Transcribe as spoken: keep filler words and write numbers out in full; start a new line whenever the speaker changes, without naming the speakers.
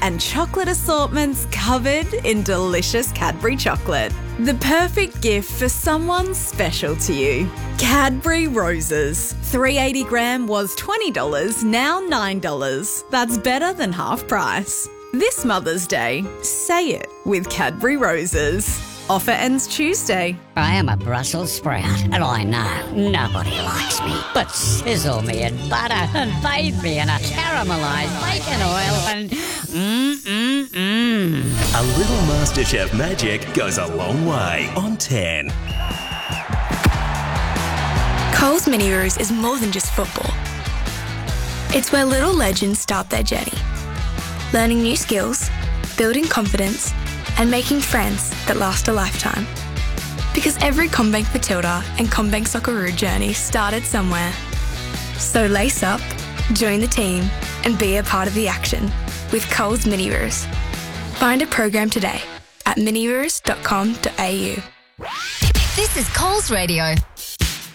and chocolate assortments covered in delicious Cadbury chocolate. The perfect gift for someone special to you. Cadbury Roses. three eighty gram was twenty dollars, now nine dollars. That's better than half price. This Mother's Day, say it with Cadbury Roses. Offer ends Tuesday.
I am a Brussels sprout, and I know nobody likes me. But sizzle me in butter and bathe me in a caramelised bacon oil and mmm-mmm-mmm.
A little MasterChef magic goes a long way on ten.
Coles Mini Roos is more than just football. It's where little legends start their journey. Learning new skills, building confidence, and making friends that last a lifetime. Because every CommBank Matilda and CommBank Socceroo journey started somewhere. So lace up, join the team, and be a part of the action with Coles Mini Roos. Find a program today at mini roos dot com dot a u.
This is Coles Radio.